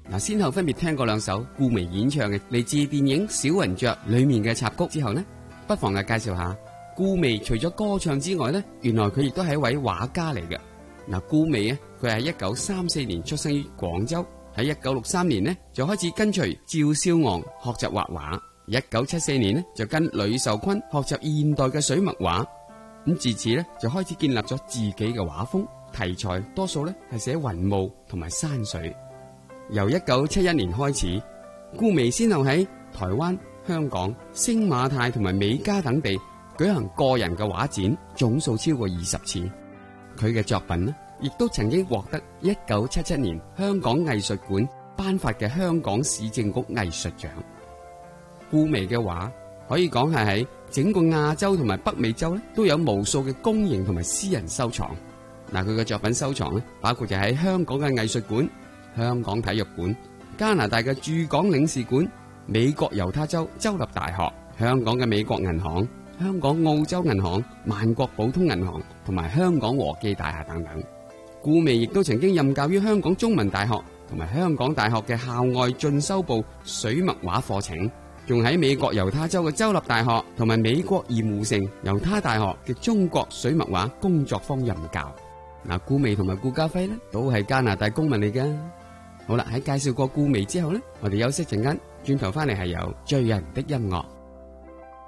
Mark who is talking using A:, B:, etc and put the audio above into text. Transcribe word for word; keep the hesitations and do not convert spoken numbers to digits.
A: 嗱，先後分別聽過兩首顧媚演唱嘅嚟自電影《小雲雀》裏面嘅插曲之後呢，不妨嘅介紹下顧媚除咗歌唱之外呢，原來佢亦都係一位畫家嚟嘅。嗱，顧媚啊，佢係一九三四年出生於廣州，喺一九六三年呢就開始跟隨趙少昂學習畫畫，一九七四年呢就跟呂壽琨學習現代嘅水墨畫，咁自此呢就開始建立咗自己嘅畫風，題材多數呢係寫雲霧同埋山水。由一九七一年開始，顧媚先後喺台灣、香港、星馬泰同埋美加等地舉行個人嘅畫展，總數超過二十次。佢嘅作品呢，亦都曾經獲得一九七七年香港藝術館頒發嘅香港市政局藝術獎。顧媚嘅畫可以講係喺整個亞洲同埋北美洲咧都有無數嘅公營同埋私人收藏。嗱，佢嘅作品收藏咧，包括就喺香港嘅藝術館、香港體育館、加拿大嘅駐港領事館、美國猶他州州立大學、香港嘅美國銀行、香港澳洲銀行、萬國寶通銀行同埋香港和記大廈等等。顧媚亦都曾經任教於香港中文大學同埋香港大學嘅校外進修部水墨畫課程，仲喺美國猶他州嘅州立大學同埋美國鹽湖城猶他大學嘅中國水墨畫工作坊任教。嗱，顧媚同埋顧嘉輝呢都係加拿大公民嚟㗎。好啦，喺介紹過顧媚之後呢，我哋休息陣間，轉頭翻嚟係有醉人的音樂。